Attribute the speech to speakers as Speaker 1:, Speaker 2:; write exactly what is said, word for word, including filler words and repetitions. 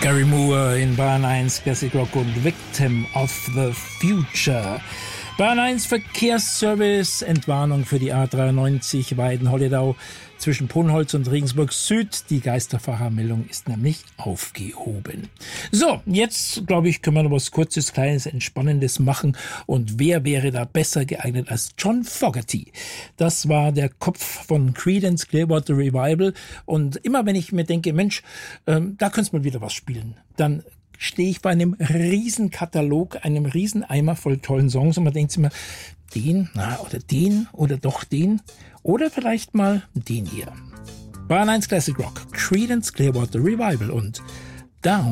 Speaker 1: Gary Moore in Bahn eins Classic Rock und Victim of the Future. Bahn eins Verkehrsservice, Entwarnung für die A dreiundneunzig Weiden-Holledau zwischen Ponholz und Regensburg Süd. Die Geisterfahrermeldung ist nämlich aufgehoben. So, jetzt, glaube ich, können wir noch was Kurzes, Kleines, Entspannendes machen. Und wer wäre da besser geeignet als John Fogerty? Das war der Kopf von Creedence Clearwater Revival. Und immer wenn ich mir denke, Mensch, ähm, da könnte man wieder was spielen, dann stehe ich bei einem riesen Katalog, einem riesen Eimer voll tollen Songs und man denkt sich immer, den, na, oder den, oder doch den, oder vielleicht mal den hier. Bahn eins Classic Rock, Creedence Clearwater Revival und Down